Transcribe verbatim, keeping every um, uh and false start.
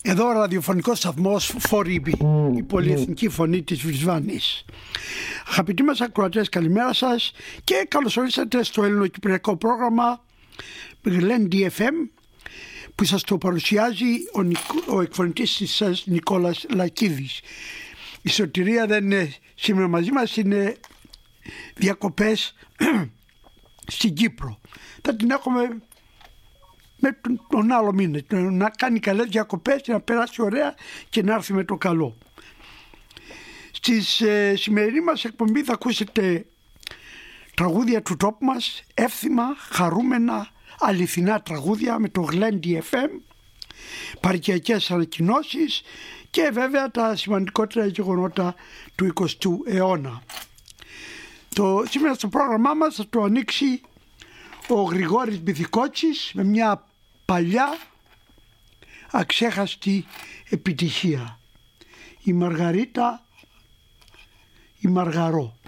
Εδώ ο ραδιοφωνικός σταθμός Φορήμπη, η πολυεθνική φωνή της Βρισβάνης. Αγαπητοί μας ακροατές, καλημέρα σας και καλώς ορίσατε στο ελληνοκυπριακό πρόγραμμα Γλέντι εφ εμ που σας το παρουσιάζει ο, Νικ... ο εκφωνητής της σας Νικόλας Λακίδης. Η Σωτηρία δεν είναι σήμερα μαζί μας, είναι διακοπές στην Κύπρο. Θα την έχουμε με τον, τον άλλο μήνα, να κάνει καλές διακοπές και να περάσει ωραία και να έρθει με το καλό. Στη ε, σημερινή μας εκπομπή θα ακούσετε τραγούδια του τόπου μας, εύθυμα, χαρούμενα, αληθινά τραγούδια με το Γλέντι εφ εμ, παρικιακές ανακοινώσεις και βέβαια τα σημαντικότερα γεγονότα του εικοστού αιώνα. Το, σήμερα στο πρόγραμμά μας θα το ανοίξει ο Γρηγόρης Μπιθικότσης με μια παλιά αξέχαστη επιτυχία, η Μαργαρίτα η Μαργαρό.